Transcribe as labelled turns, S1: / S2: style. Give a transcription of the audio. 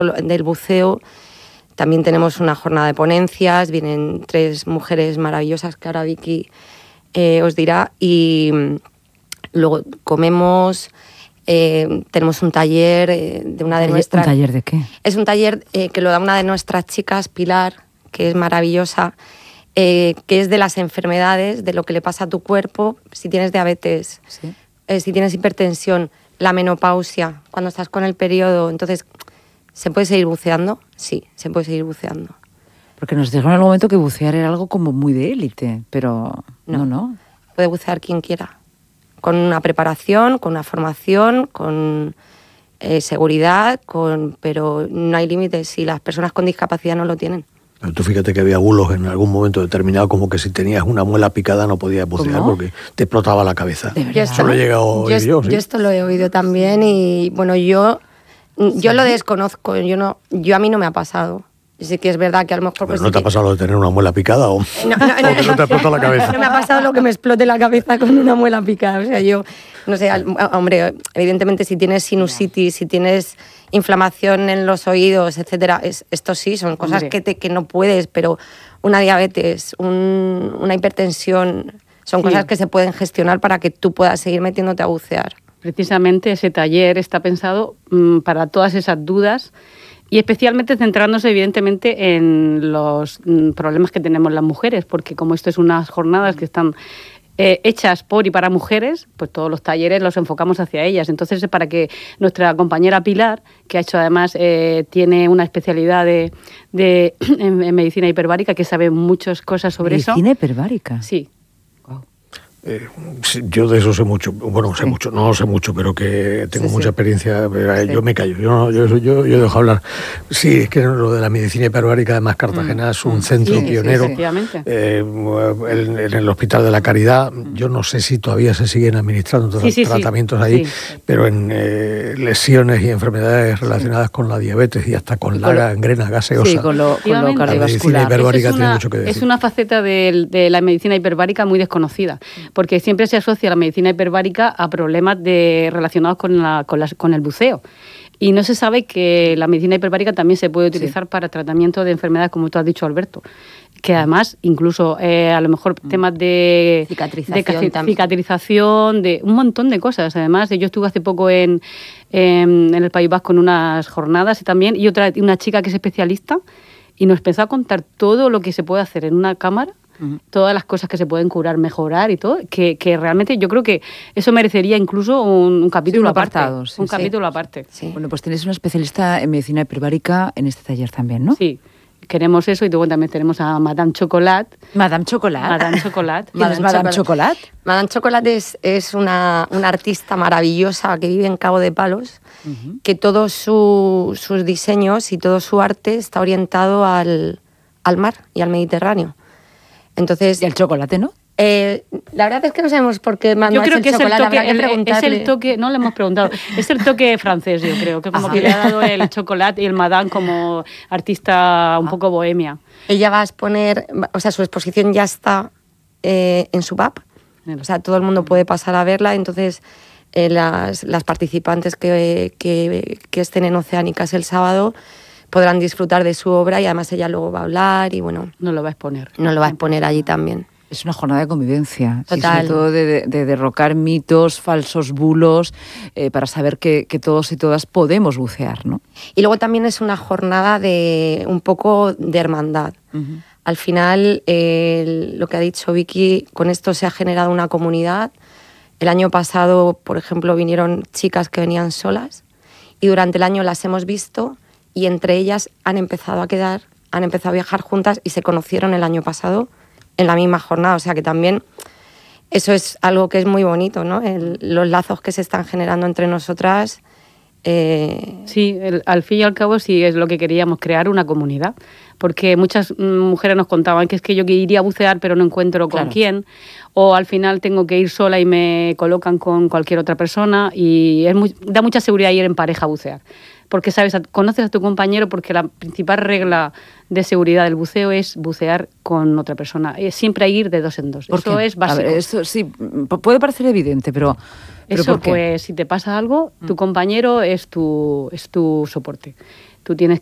S1: del buceo. También tenemos una jornada de ponencias, vienen 3 mujeres maravillosas que ahora Vicky os dirá, y luego comemos, tenemos un taller de una de nuestras...
S2: ¿Un taller de qué?
S1: Es un taller que lo da una de nuestras chicas, Pilar, que es maravillosa, que es de las enfermedades, de lo que le pasa a tu cuerpo si tienes diabetes,
S2: ¿Sí?
S1: Si tienes hipertensión, la menopausia, cuando estás con el periodo. Entonces, ¿se puede seguir buceando? Sí, se puede seguir buceando.
S2: Porque nos dijeron en algún momento que bucear era algo como muy de élite, pero no.
S1: Puede bucear quien quiera, con una preparación, con una formación, con seguridad, pero no hay límites si las personas con discapacidad no lo tienen.
S3: Pero tú fíjate que había bulos en algún momento determinado, como que si tenías una muela picada no podías bucear. ¿Cómo? Porque te explotaba la cabeza. Eso lo he llegado a oír yo, ¿sí?
S1: Yo esto lo he oído también y bueno, yo lo desconozco, a mí no me ha pasado. Sí que es verdad que a lo mejor...
S3: ¿Pero no te ha pasado lo de tener una muela picada o que no te explota la cabeza?
S1: No me ha pasado lo que me explote la cabeza con una muela picada. O sea, yo, no sé, hombre, evidentemente si tienes sinusitis, si tienes inflamación en los oídos, etcétera, esto sí, son cosas que no puedes, pero una diabetes, una hipertensión, son cosas que se pueden gestionar para que tú puedas seguir metiéndote a bucear.
S4: Precisamente ese taller está pensado para todas esas dudas y especialmente centrándose evidentemente en los problemas que tenemos las mujeres, porque como esto es unas jornadas que están hechas por y para mujeres, pues todos los talleres los enfocamos hacia ellas. Entonces es para que nuestra compañera Pilar, que ha hecho además, tiene una especialidad en medicina hiperbárica, que sabe muchas cosas sobre eso.
S2: ¿Medicina hiperbárica?
S4: Sí.
S3: Yo de eso sé mucho, bueno, sé mucho, no sé mucho, pero que tengo mucha experiencia. Yo me callo, yo dejo hablar. Sí, es que lo de la medicina hiperbárica, además Cartagena es un centro pionero. En el Hospital de la Caridad, yo no sé si todavía se siguen administrando tratamientos ahí, pero en lesiones y enfermedades relacionadas con la diabetes y hasta con la gangrena gaseosa.
S2: Sí, con lo cardiovascular.
S3: La medicina hiperbárica tiene mucho que decir.
S4: Es una faceta de la medicina hiperbárica muy desconocida, porque siempre se asocia la medicina hiperbárica a problemas relacionados con el buceo. Y no se sabe que la medicina hiperbárica también se puede utilizar para tratamiento de enfermedades, como tú has dicho, Alberto. Que además, incluso a lo mejor temas de cicatrización, de un montón de cosas. Además, yo estuve hace poco en el País Vasco en unas jornadas también, y una chica que es especialista, y nos empezó a contar todo lo que se puede hacer en una cámara, todas las cosas que se pueden curar, mejorar y todo, que realmente yo creo que eso merecería incluso un capítulo aparte. Un capítulo aparte.
S2: Sí. Bueno, pues tenéis una especialista en medicina hiperbárica en este taller también, ¿no?
S4: Sí. Queremos eso y luego también tenemos a Madame Chocolat.
S2: ¿Madame Chocolat?
S4: Madame Chocolat.
S2: ¿Quién es Madame Chocolat?
S1: Madame Chocolat es una artista maravillosa que vive en Cabo de Palos, que todos sus diseños y todo su arte está orientado al mar y al Mediterráneo. Entonces,
S2: y al chocolate, ¿no?
S1: La verdad es que no sabemos por qué Manu
S4: yo creo que
S1: es
S4: el toque, no le hemos preguntado, es el toque francés, yo creo, que como que le ha dado el chocolate y el Madame como artista un poco bohemia.
S1: Ella va a exponer, o sea, su exposición ya está en su pub, o sea, todo el mundo puede pasar a verla, entonces las participantes que estén en Oceánicas el sábado podrán disfrutar de su obra y además ella luego va a hablar y bueno...
S4: Nos lo va a exponer.
S1: Nos lo va a exponer allí también.
S2: Es una jornada de convivencia.
S1: Total.
S2: Sí, sobre todo de derrocar mitos, falsos bulos, para saber que todos y todas podemos bucear, ¿no?
S1: Y luego también es una jornada de un poco de hermandad. Al final, lo que ha dicho Vicky, con esto se ha generado una comunidad. El año pasado, por ejemplo, vinieron chicas que venían solas y durante el año las hemos visto y entre ellas han empezado a viajar juntas y se conocieron el año pasado en la misma jornada. O sea que también eso es algo que es muy bonito, ¿no? Los lazos que se están generando entre nosotras.
S4: Sí, al fin y al cabo sí es lo que queríamos, crear una comunidad. Porque muchas mujeres nos contaban que es que yo iría a bucear pero no encuentro con quién. O al final tengo que ir sola y me colocan con cualquier otra persona. Y da mucha seguridad ir en pareja a bucear. Porque conoces a tu compañero, porque la principal regla de seguridad del buceo es bucear con otra persona. Siempre hay ir de 2 en 2. Eso es básico.
S2: A ver, eso sí, puede parecer evidente, pero
S4: eso, pues, si te pasa algo, tu compañero es tu soporte. Tú tienes